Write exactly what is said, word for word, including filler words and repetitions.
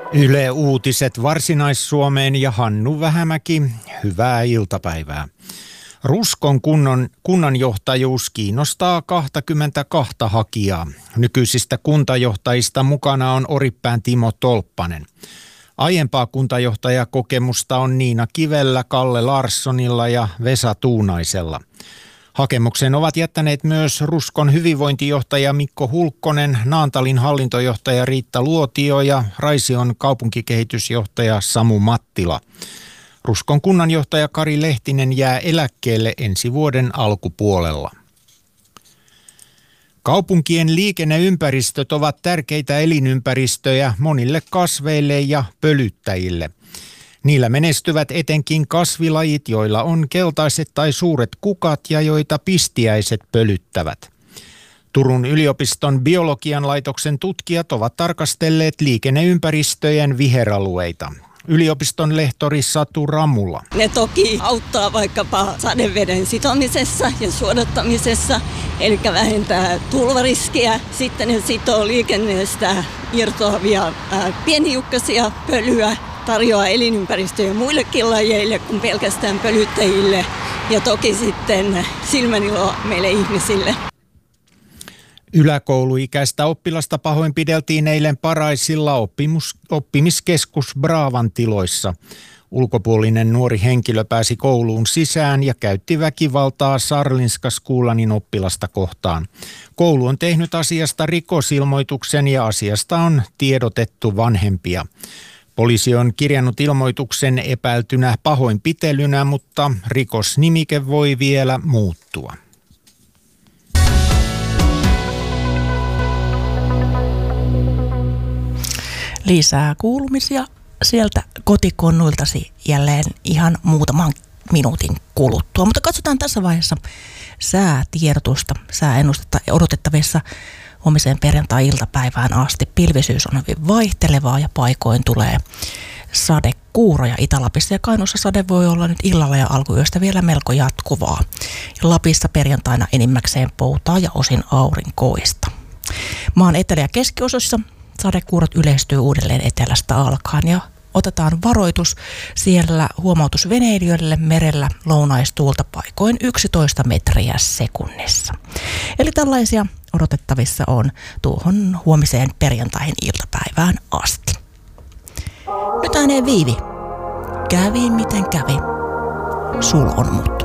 Yle Uutiset Varsinais-Suomeen ja Hannu Vähämäki, hyvää iltapäivää. Ruskon kunnon, kunnanjohtajuus kiinnostaa kaksikymmentäkaksi hakijaa. Nykyisistä kuntajohtajista mukana on Oripään Timo Tolppanen. Aiempaa kuntajohtajakokemusta on Niina Kivellä, Kalle Larssonilla ja Vesa Tuunaisella. Hakemuksen ovat jättäneet myös Ruskon hyvinvointijohtaja Mikko Hulkkonen, Naantalin hallintojohtaja Riitta Luotio ja Raision kaupunkikehitysjohtaja Samu Mattila. Ruskon kunnanjohtaja Kari Lehtinen jää eläkkeelle ensi vuoden alkupuolella. Kaupunkien liikenneympäristöt ovat tärkeitä elinympäristöjä monille kasveille ja pölyttäjille. Niillä menestyvät etenkin kasvilajit, joilla on keltaiset tai suuret kukat ja joita pistiäiset pölyttävät. Turun yliopiston biologian laitoksen tutkijat ovat tarkastelleet liikenneympäristöjen viheralueita. Yliopiston lehtori Satu Ramula. Ne toki auttaa vaikkapa sadeveden sitomisessa ja suodattamisessa, eli vähentää tulvariskiä. Sitten ne sitoo liikenneestä irtoavia ää, pieniukkasia pölyä, tarjoaa elinympäristöjä muillekin lajeille kuin pelkästään pölyttäjille. Ja toki sitten silmänilo meille ihmisille. Yläkouluikäistä oppilasta pahoinpideltiin eilen Paraisilla oppimus, oppimiskeskus Braavan tiloissa. Ulkopuolinen nuori henkilö pääsi kouluun sisään ja käytti väkivaltaa Sarlinska Skulanin oppilasta kohtaan. Koulu on tehnyt asiasta rikosilmoituksen ja asiasta on tiedotettu vanhempia. Poliisi on kirjannut ilmoituksen epäiltynä pahoinpitelynä, mutta rikosnimike voi vielä muuttua. Lisää kuulumisia sieltä kotikonnuiltasi jälleen ihan muutaman minuutin kuluttua. Mutta katsotaan tässä vaiheessa säätiedotusta. Sääennustetta odotettavissa huomiseen perjantai-iltapäivään asti. Pilvisyys on hyvin vaihtelevaa ja paikoin tulee sadekuuroja Itä-Lapissa. Ja Kainuussa sade voi olla nyt illalla ja alkuyöstä vielä melko jatkuvaa. Ja Lapissa perjantaina enimmäkseen poutaa ja osin aurinkoista. Maan etelä- ja keskiosassa sadekuurot yleistyy uudelleen etelästä alkaen ja otetaan varoitus siellä huomautus veneilijöille merellä lounaistuulta paikoin yksitoista metriä sekunnissa. Eli tällaisia odotettavissa on tuohon huomiseen perjantaihin iltapäivään asti. Nyt ääneen Viivi. Kävi miten kävi. Sul on mut.